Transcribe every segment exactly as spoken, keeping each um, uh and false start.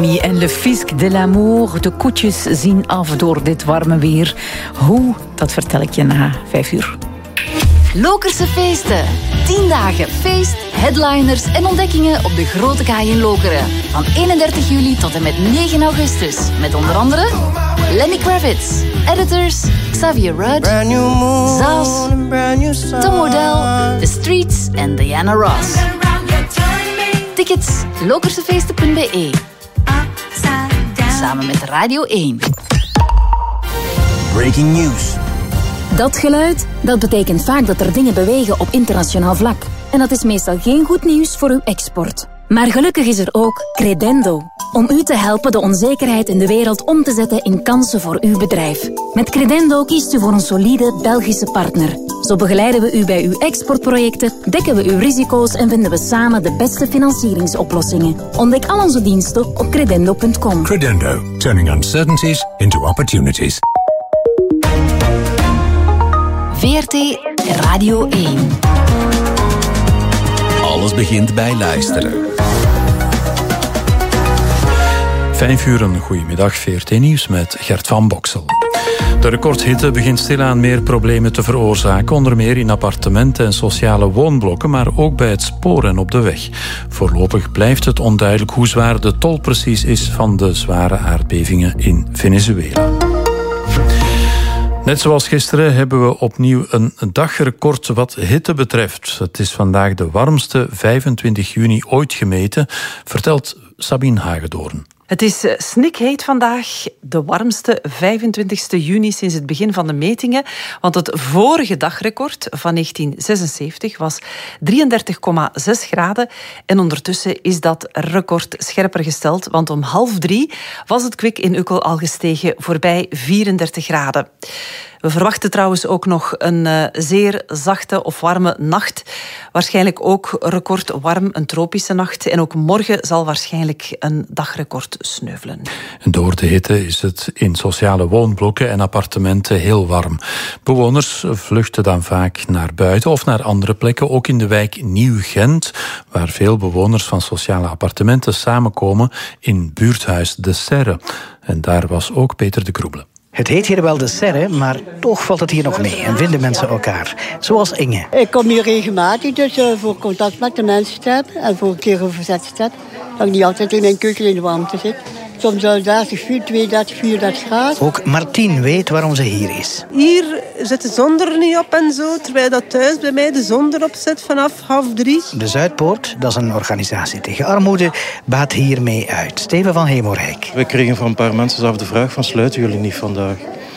En Le Fisc de l'Amour, de koetjes zien af door dit warme weer. Hoe, dat vertel ik je na vijf uur. Lokerse feesten. tien dagen feest, headliners en ontdekkingen op de Grote Kaai in Lokeren. Van eenendertig juli tot en met negen augustus. Met onder andere Lenny Kravitz, Editors, Xavier Rudd, Zaz, Tom Odell, The Streets en Diana Ross. Tickets lokersefeesten punt b e. Samen met Radio één. Breaking news. Dat geluid, dat betekent vaak dat er dingen bewegen op internationaal vlak. En dat is meestal geen goed nieuws voor uw export. Maar gelukkig is er ook Credendo. Om u te helpen de onzekerheid in de wereld om te zetten in kansen voor uw bedrijf. Met Credendo kiest u voor een solide Belgische partner. Zo begeleiden we u bij uw exportprojecten, dekken we uw risico's en vinden we samen de beste financieringsoplossingen. Ontdek al onze diensten op credendo punt com. Credendo, turning uncertainties into opportunities. V R T Radio één. Alles begint bij luisteren. Vijf uur, een goedemiddag, V R T Nieuws met Gert van Boksel. De recordhitte begint stilaan meer problemen te veroorzaken, onder meer in appartementen en sociale woonblokken, maar ook bij het spoor en op de weg. Voorlopig blijft het onduidelijk hoe zwaar de tol precies is van de zware aardbevingen in Venezuela. Net zoals gisteren hebben we opnieuw een dagrecord wat hitte betreft. Het is vandaag de warmste vijfentwintig juni ooit gemeten, vertelt Sabine Hagedoorn. Het is snikheet vandaag, de warmste vijfentwintigste juni sinds het begin van de metingen. Want het vorige dagrecord van negentien zesenzeventig was drieëndertig komma zes graden. En ondertussen is dat record scherper gesteld. Want om half drie was het kwik in Ukkel al gestegen voorbij vierendertig graden. We verwachten trouwens ook nog een uh, zeer zachte of warme nacht. Waarschijnlijk ook record warm, een tropische nacht. En ook morgen zal waarschijnlijk een dagrecord sneuvelen. En door de hitte is het in sociale woonblokken en appartementen heel warm. Bewoners vluchten dan vaak naar buiten of naar andere plekken. Ook in de wijk Nieuw-Gent, waar veel bewoners van sociale appartementen samenkomen in buurthuis De Serre. En daar was ook Peter de Kroebele. Het heet hier wel De Serre, maar toch valt het hier nog mee en vinden mensen elkaar. Zoals Inge. Ik kom hier regelmatig, dus uh, voor contact met de mensen te hebben en voor een keer een verzet te zetten. Dat ik niet altijd in mijn keuken in de warmte zit. Soms wel dertig, tweeëndertig, vierendertig graden. Ook Martien weet waarom ze hier is. Hier zit de zon er niet op en zo, terwijl dat thuis bij mij de zon erop zit vanaf half drie. De Zuidpoort, dat is een organisatie tegen armoede, baat hiermee uit. Steven van Hemorrijk. We kregen van een paar mensen zelf de vraag van sluiten jullie niet vandaag?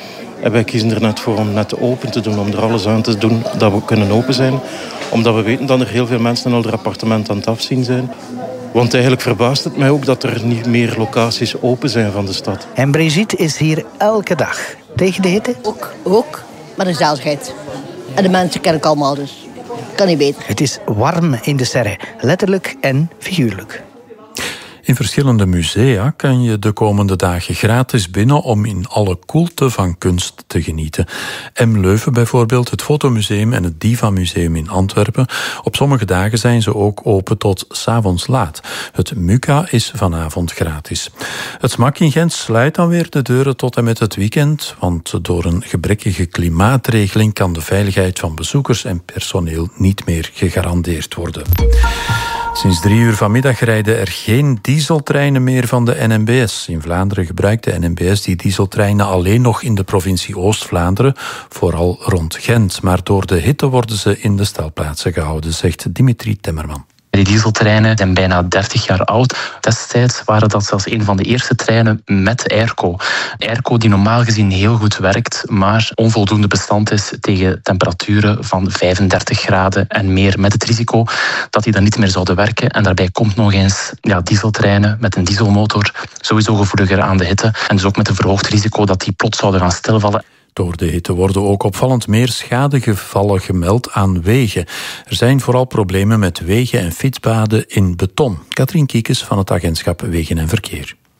En wij kiezen er net voor om net open te doen, om er alles aan te doen dat we kunnen open zijn. Omdat we weten dat er heel veel mensen al hun appartement aan het afzien zijn. Want eigenlijk verbaast het mij ook dat er niet meer locaties open zijn van de stad. En Brigitte is hier elke dag. Tegen de hitte? Ook, ook, maar de gezelligheid. En de mensen ken ik allemaal, dus kan niet beter. Het is warm in De Serre, letterlijk en figuurlijk. In verschillende musea kan je de komende dagen gratis binnen om in alle koelte van kunst te genieten. M. Leuven bijvoorbeeld, het Fotomuseum en het Diva Museum in Antwerpen. Op sommige dagen zijn ze ook open tot 's avonds laat. Het Muka is vanavond gratis. Het Smak in Gent sluit dan weer de deuren tot en met het weekend, want door een gebrekkige klimaatregeling kan de veiligheid van bezoekers en personeel niet meer gegarandeerd worden. Sinds drie uur vanmiddag rijden er geen dieseltreinen meer van de N M B S. In Vlaanderen gebruikt de N M B S die dieseltreinen alleen nog in de provincie Oost-Vlaanderen, vooral rond Gent. Maar door de hitte worden ze in de stelplaatsen gehouden, zegt Dimitri Temmerman. Die dieseltreinen zijn bijna dertig jaar oud. Destijds waren dat zelfs een van de eerste treinen met airco. Airco die normaal gezien heel goed werkt, maar onvoldoende bestand is tegen temperaturen van vijfendertig graden en meer, met het risico dat die dan niet meer zouden werken. En daarbij komt nog eens ja, dieseltreinen met een dieselmotor sowieso gevoeliger aan de hitte. En dus ook met een verhoogd risico dat die plots zouden gaan stilvallen. Door de hitte worden ook opvallend meer schadegevallen gemeld aan wegen. Er zijn vooral problemen met wegen en fietspaden in beton. Katrien Kiekes van het agentschap Wegen en Verkeer.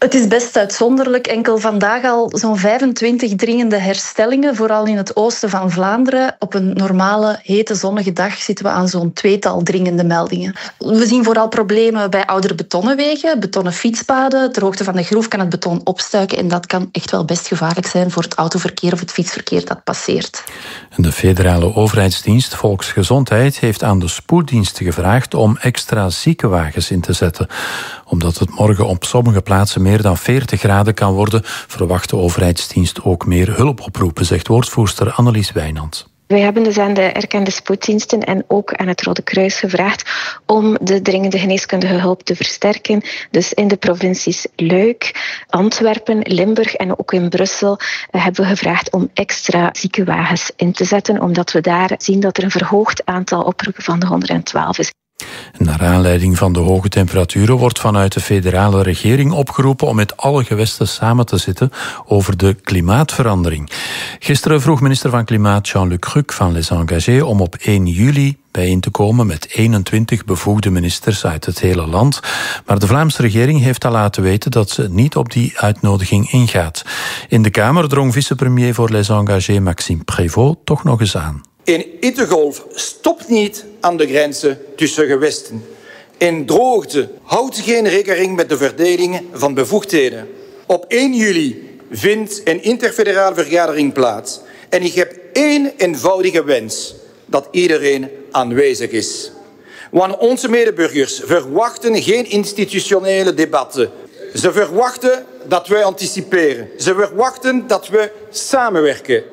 Het is best uitzonderlijk. Enkel vandaag al zo'n vijfentwintig dringende herstellingen, vooral in het oosten van Vlaanderen. Op een normale, hete, zonnige dag zitten we aan zo'n tweetal dringende meldingen. We zien vooral problemen bij oudere betonnen wegen, betonnen fietspaden. Ter hoogte van de groef kan het beton opstuiken en dat kan echt wel best gevaarlijk zijn voor het autoverkeer of het fietsverkeer dat passeert. En de federale overheidsdienst Volksgezondheid heeft aan de spoeddiensten gevraagd om extra ziekenwagens in te zetten. Omdat het morgen op sommige plaatsen meer dan veertig graden kan worden, verwacht de overheidsdienst ook meer hulpoproepen, zegt woordvoerster Annelies Wijnand. Wij hebben dus aan de erkende spoeddiensten en ook aan het Rode Kruis gevraagd om de dringende geneeskundige hulp te versterken. Dus in de provincies Luik, Antwerpen, Limburg en ook in Brussel hebben we gevraagd om extra ziekenwagens in te zetten, omdat we daar zien dat er een verhoogd aantal oproepen van de honderdtwaalf is. Naar aanleiding van de hoge temperaturen wordt vanuit de federale regering opgeroepen om met alle gewesten samen te zitten over de klimaatverandering. Gisteren vroeg minister van Klimaat Jean-Luc Ruck van Les Engagés om op één juli bijeen te komen met eenentwintig bevoegde ministers uit het hele land. Maar de Vlaamse regering heeft al laten weten dat ze niet op die uitnodiging ingaat. In de Kamer drong vicepremier voor Les Engagés Maxime Prévost toch nog eens aan. Een hittegolf stopt niet aan de grenzen tussen gewesten. En droogte houdt geen rekening met de verdeling van bevoegdheden. Op één juli vindt een interfederale vergadering plaats. En ik heb één eenvoudige wens: dat iedereen aanwezig is. Want onze medeburgers verwachten geen institutionele debatten. Ze verwachten dat wij anticiperen. Ze verwachten dat we samenwerken.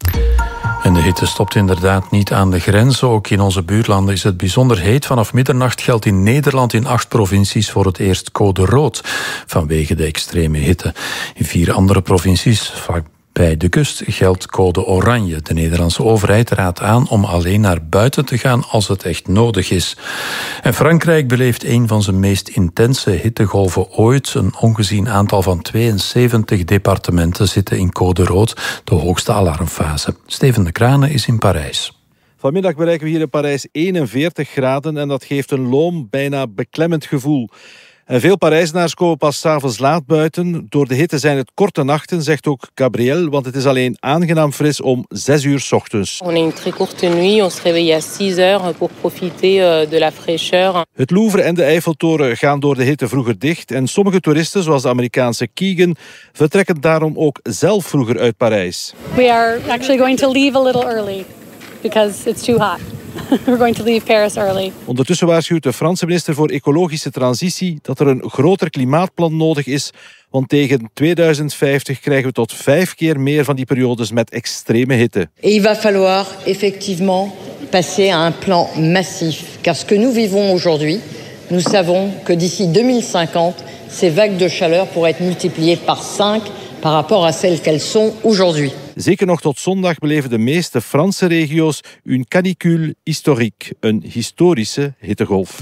En de hitte stopt inderdaad niet aan de grens. Ook in onze buurlanden is het bijzonder heet. Vanaf middernacht geldt in Nederland in acht provincies voor het eerst code rood vanwege de extreme hitte. In vier andere provincies, bij de kust, geldt code oranje. De Nederlandse overheid raadt aan om alleen naar buiten te gaan als het echt nodig is. En Frankrijk beleeft een van zijn meest intense hittegolven ooit. Een ongezien aantal van tweeënzeventig departementen zitten in code rood, de hoogste alarmfase. Steven de Kranen is in Parijs. Vanmiddag bereiken we hier in Parijs eenenveertig graden en dat geeft een loom, bijna beklemmend gevoel. En veel Parijzenaars komen pas 's avonds laat buiten. Door de hitte zijn het korte nachten, zegt ook Gabrielle, want het is alleen aangenaam fris om zes uur 's ochtends. On a une très courte nuit, on se réveille à six heures pour profiter de la fraîcheur. Het Louvre en de Eiffeltoren gaan door de hitte vroeger dicht en sommige toeristen, zoals de Amerikaanse Keegan, vertrekken daarom ook zelf vroeger uit Parijs. We are actually going to leave a little early because it's too hot. We're going to leave Paris early. Ondertussen waarschuwt de Franse minister voor ecologische transitie dat er een groter klimaatplan nodig is, want tegen tweeduizend vijftig krijgen we tot vijf keer meer van die periodes met extreme hitte. Et il va falloir effectivement passer à un plan massif, car ce que nous vivons aujourd'hui, nous savons que d'ici deux mille cinquante, ces vagues de chaleur pourraient être multipliées par cinq par rapport à celles qu'elles sont aujourd'hui. Zeker nog tot zondag beleven de meeste Franse regio's een canicule historique, een historische hittegolf.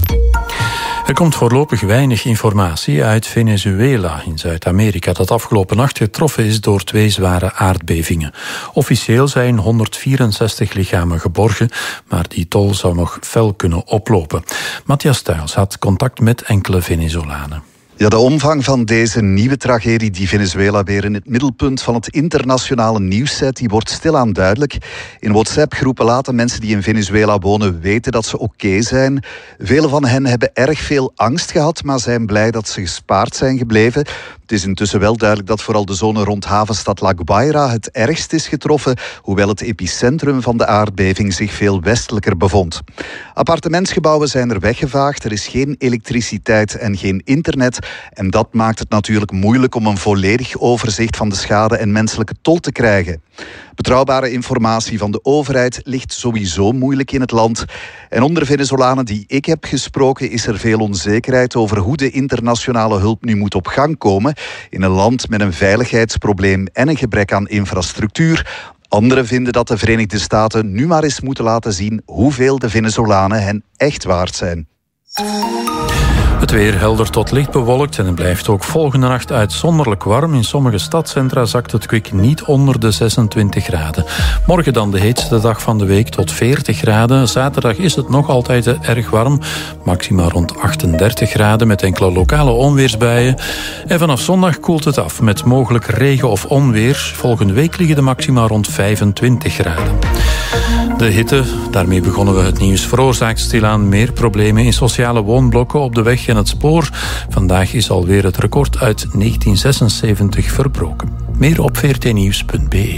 Er komt voorlopig weinig informatie uit Venezuela in Zuid-Amerika, dat afgelopen nacht getroffen is door twee zware aardbevingen. Officieel zijn honderdvierenzestig lichamen geborgen, maar die tol zou nog fel kunnen oplopen. Matthias Tuyls had contact met enkele Venezolanen. Ja, de omvang van deze nieuwe tragedie die Venezuela weer in het middelpunt van het internationale nieuws zet, die wordt stilaan duidelijk. In WhatsApp-groepen laten mensen die in Venezuela wonen weten dat ze oké zijn. Velen van hen hebben erg veel angst gehad, maar zijn blij dat ze gespaard zijn gebleven. Het is intussen wel duidelijk dat vooral de zone rond havenstad La Guaira het ergst is getroffen, hoewel het epicentrum van de aardbeving zich veel westelijker bevond. Appartementsgebouwen zijn er weggevaagd, er is geen elektriciteit en geen internet. En dat maakt het natuurlijk moeilijk om een volledig overzicht van de schade en menselijke tol te krijgen. Betrouwbare informatie van de overheid ligt sowieso moeilijk in het land. En onder Venezolanen die ik heb gesproken is er veel onzekerheid over hoe de internationale hulp nu moet op gang komen in een land met een veiligheidsprobleem en een gebrek aan infrastructuur. Anderen vinden dat de Verenigde Staten nu maar eens moeten laten zien hoeveel de Venezolanen hen echt waard zijn. Het weer helder tot licht bewolkt en het blijft ook volgende nacht uitzonderlijk warm. In sommige stadcentra zakt het kwik niet onder de zesentwintig graden. Morgen dan de heetste dag van de week tot veertig graden. Zaterdag is het nog altijd erg warm. Maxima rond achtendertig graden met enkele lokale onweersbuien. En vanaf zondag koelt het af met mogelijk regen of onweer. Volgende week liggen de maxima rond vijfentwintig graden. De hitte, daarmee begonnen we het nieuws, veroorzaakt stilaan meer problemen in sociale woonblokken op de weg en het spoor. Vandaag is alweer het record uit negentien zesenzeventig verbroken. Meer op v r t nieuws punt b e.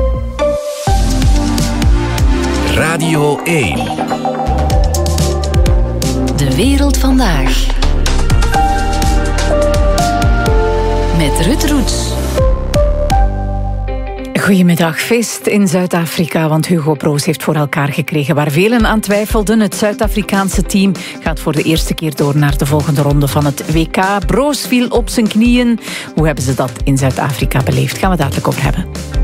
Radio één. De wereld vandaag. Met Ruud Roets. Goedemiddag. Feest in Zuid-Afrika, want Hugo Broos heeft voor elkaar gekregen waar velen aan twijfelden. Het Zuid-Afrikaanse team gaat voor de eerste keer door naar de volgende ronde van het W K. Broos viel op zijn knieën. Hoe hebben ze dat in Zuid-Afrika beleefd? Gaan we dadelijk over hebben.